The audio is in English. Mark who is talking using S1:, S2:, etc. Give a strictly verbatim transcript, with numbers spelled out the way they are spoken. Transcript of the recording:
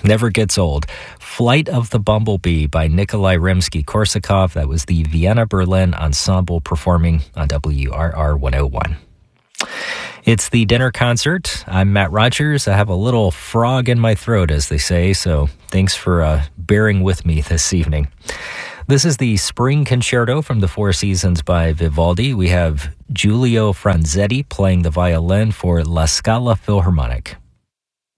S1: Never gets old. Flight of the Bumblebee by Nikolai Rimsky-Korsakov. That was the Vienna Berlin Ensemble performing on W R R one oh one. It's the dinner concert. I'm Matt Rogers. I have a little frog in my throat, as they say, so thanks for uh, bearing with me this evening. This is the Spring Concerto from the Four Seasons by Vivaldi. We have Giulio Franzetti playing the violin for La Scala Philharmonic.